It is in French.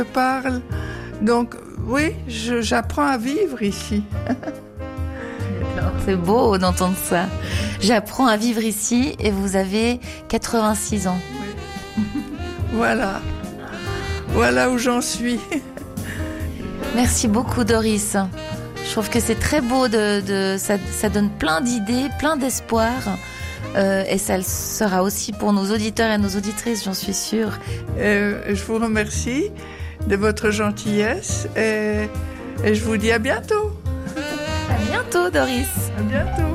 Je parle. Donc, oui, j'apprends à vivre ici. C'est beau d'entendre ça. J'apprends à vivre ici et vous avez 86 ans. Oui. Voilà où j'en suis. Merci beaucoup Doris. Je trouve que c'est très beau, ça donne plein d'idées, plein d'espoir. Et ça le sera aussi pour nos auditeurs et nos auditrices, j'en suis sûre. Je vous remercie de votre gentillesse et je vous dis à bientôt. À bientôt Doris. À bientôt.